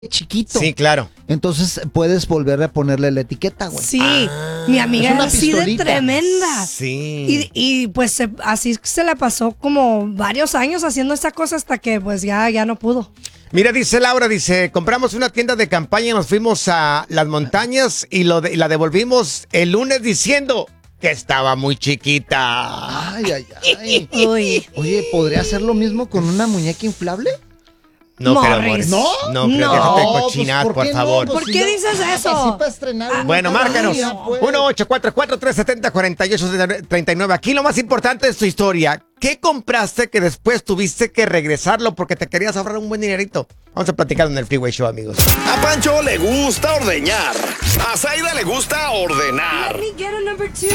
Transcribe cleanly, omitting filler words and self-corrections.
chiquito. Sí, claro. Entonces puedes volver a ponerle la etiqueta, güey. Sí, mi amiga es una era así de pistolita. tremenda. Sí. Y pues así se la pasó como varios años haciendo esa cosa hasta que pues ya no pudo. Mira, dice Laura, compramos una tienda de campaña, nos fuimos a las montañas y la devolvimos el lunes diciendo que estaba muy chiquita. Ay. Uy. Oye, ¿podría hacer lo mismo con una muñeca inflable? No, creo, Morris. amores. ¿No? No, creo, No. déjate de Pues, cochinar, ¿por por qué no? favor. Pues, ¿Por si qué ya- dices eso? Así para estrenar. Bueno, márcanos. Ya, pues. 1-844-370-4839. Aquí lo más importante es tu historia. ¿Qué compraste que después tuviste que regresarlo porque te querías ahorrar un buen dinerito? Vamos a platicar en el Freeway Show, amigos. A Pancho le gusta ordeñar. A Zaida le gusta ordenar.